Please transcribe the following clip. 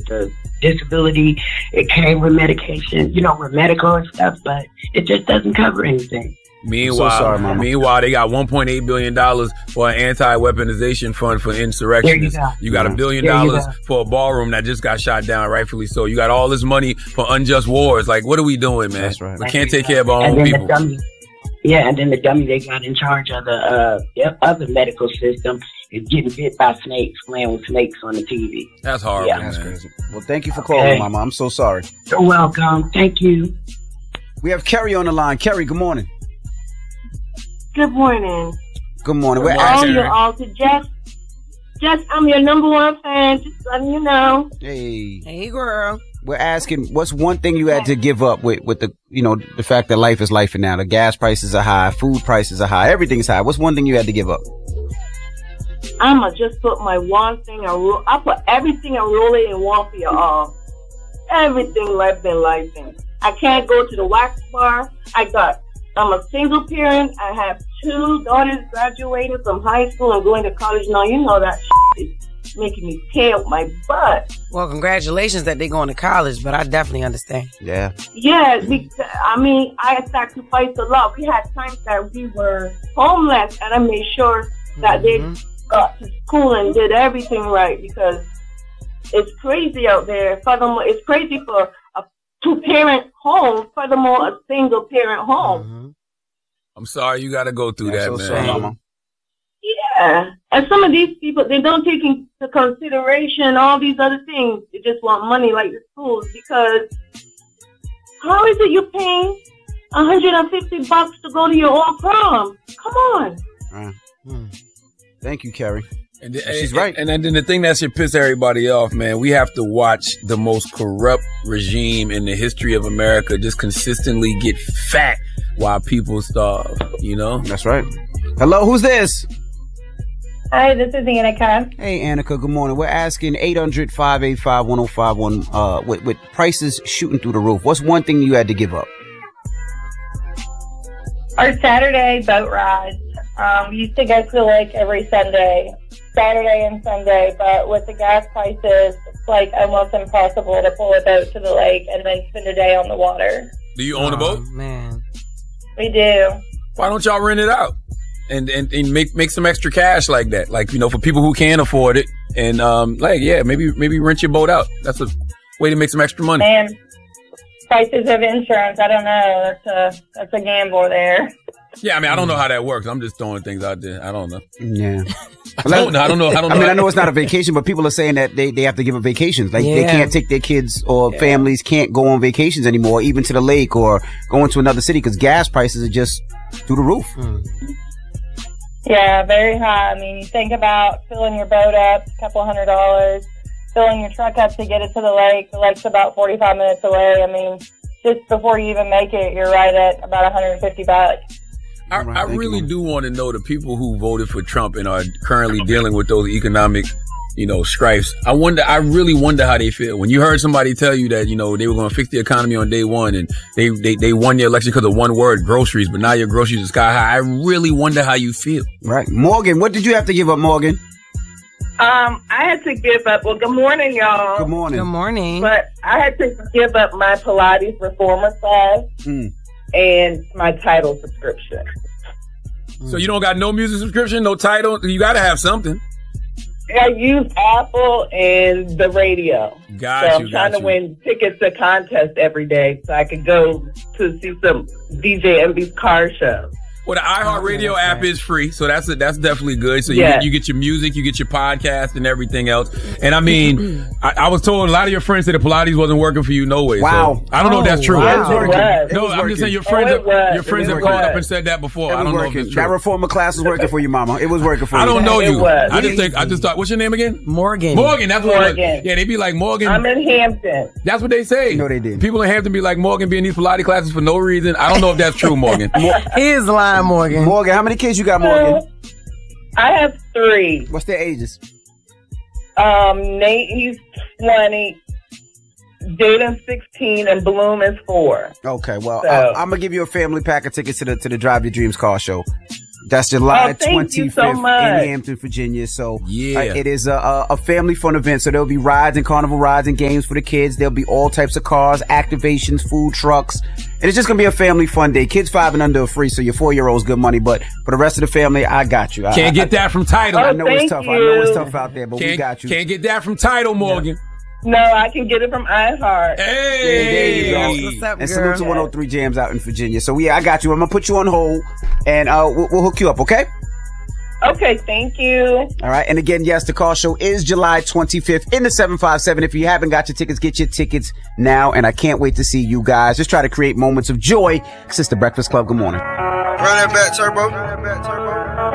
the disability. It came with medication, with medical and stuff, but it just doesn't cover anything. Meanwhile, they got $1.8 billion for an anti-weaponization fund for insurrectionists. You got $1 billion for a ballroom that just got shot down, rightfully so. You got all this money for unjust wars. Like, what are we doing, man? That's right. We can't take care of our own people. And then the dummy they got in charge of the medical system is getting bit by snakes, playing with snakes on the TV. That's horrible, That's crazy. Well, thank you for calling, Mama. I'm so sorry. You're welcome. Thank you. We have Kerry on the line. Kerry, good morning. Good morning. Good morning. We're asking you all to Jess, I'm your #1 fan. Just letting you know. Hey, girl. We're asking, what's one thing you had to give up with the, the fact that life is life now? The gas prices are high, food prices are high, everything's high. What's one thing you had to give up? I'ma just put my one thing and I put everything and roll it in one for you all. Everything life been life. I can't go to the wax bar. I'm a single parent. I have 2 daughters graduating from high school and going to college now. You know that is making me pay up my butt. Well, congratulations that they're going to college, but I definitely understand. Yeah. Yeah, because, I sacrificed a lot. We had times that we were homeless, and I made sure that they got to school and did everything right, because it's crazy out there. Furthermore, it's crazy for a 2-parent home, furthermore, a single-parent home. I'm sorry you got to go through that, man. Sorry, Mama. Yeah, and some of these people, they don't take into consideration all these other things. They just want money like the schools, because how is it you're paying $150 to go to your own prom? Come on. Thank you, Kerry. And she's right. And then the thing that should piss everybody off, man, we have to watch the most corrupt regime in the history of America just consistently get fat while people starve, That's right. Hello, who's this? Hi, this is Annika. Hey, Annika, good morning. We're asking 800-585-1051, with prices shooting through the roof. What's one thing you had to give up? Our Saturday boat rides. We used to go to the lake every Saturday and Sunday, but with the gas prices, it's like almost impossible to pull a boat to the lake and then spend a day on the water. Do you own a boat? Man. We do. Why don't y'all rent it out and make some extra cash like that? Like, for people who can't afford it, and maybe rent your boat out. That's a way to make some extra money. Man, prices of insurance, I don't know. That's a gamble there. Yeah, I don't know how that works. I'm just throwing things out there. I don't know. Yeah. I don't know. I know it's not a vacation, but people are saying that they have to give up vacations. Like, they can't take their kids, or families can't go on vacations anymore, even to the lake or going to another city, because gas prices are just through the roof. Yeah, very high. You think about filling your boat up, a couple $100, filling your truck up to get it to the lake. The lake's about 45 minutes away. Just before you even make it, you're right at about $150. I really do want to know the people who voted for Trump and are currently dealing with those economic, strifes. I really wonder how they feel. When you heard somebody tell you that, they were going to fix the economy on day one, and they won the election because of one word, groceries, but now your groceries are sky high. I really wonder how you feel. Right. Morgan, what did you have to give up, Morgan? I had to give up. Well, good morning, y'all. Good morning. Good morning. But I had to give up my Pilates reformer class and my Tidal subscription. So you don't got no music subscription, no Tidal? You got to have something. I use Apple and the radio. I'm trying to win tickets to contests every day so I could go to see some DJ MB's car show. Well, the iHeartRadio app is free, so that's definitely good. So you get your music, you get your podcast, and everything else. And I was told a lot of your friends said the Pilates wasn't working for you no way. Wow. So I don't know if that's true. Wow. No, I'm just saying your friends have called up and said that before. I don't know if it's true. That reformer class was working for you, Mama. It was working for you. I don't know you. I just thought, what's your name again? Morgan. That's what it was. Yeah, they be like, Morgan. I'm in Hampton. That's what they say. No, they didn't. People in Hampton be like, Morgan be in these Pilates classes for no reason. I don't know if that's true, Morgan. He is lying, Morgan. Morgan, how many kids you got, Morgan? I have 3. What's their ages? Nate, he's 20. Jaden's 16, and Bloom is 4. Okay, well, So- I'm gonna give you a family pack of tickets to the Drive Your Dreams car show. That's July 25th so in Hampton, Virginia. So it is a family fun event. So there'll be rides and carnival rides and games for the kids. There'll be all types of cars, activations, food trucks. And it's just going to be a family fun day. Kids 5 and under are free, so your 4-year-old's good money. But for the rest of the family, I got you. Can't get that from Tidal. I know it's tough. I know it's tough out there, but we got you. Can't get that from Tidal, Morgan. No, I can get it from iHeart. Hey, there you go. What's up, and salute to 103 Jams out in Virginia. So I got you. I'm gonna put you on hold, and we'll hook you up. Okay. Okay, thank you. All right, and again, yes, the call show is July 25th in the 757. If you haven't got your tickets, get your tickets now, and I can't wait to see you guys. Just try to create moments of joy. This is the Breakfast Club. Good morning. Run that back, Turbo.